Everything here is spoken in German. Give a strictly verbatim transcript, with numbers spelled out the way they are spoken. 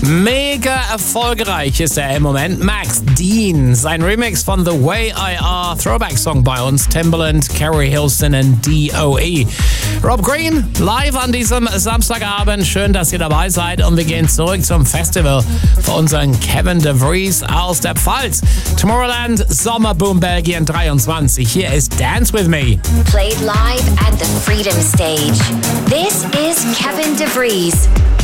Mega erfolgreich ist er im Moment. Max Dean, sein Remix von The Way I Are, Throwback-Song bei uns, Timbaland, Carrie Hilson und D O E. Rob Green, live an diesem Samstagabend. Schön, dass ihr dabei seid und wir gehen zurück zum Festival für unseren Kevin de Vries aus der Pfalz. Tomorrowland, Sommerboom Belgien dreiundzwanzig. Hier ist Dance With Me. Played live at the Freedom Stage. This is Kevin de Vries.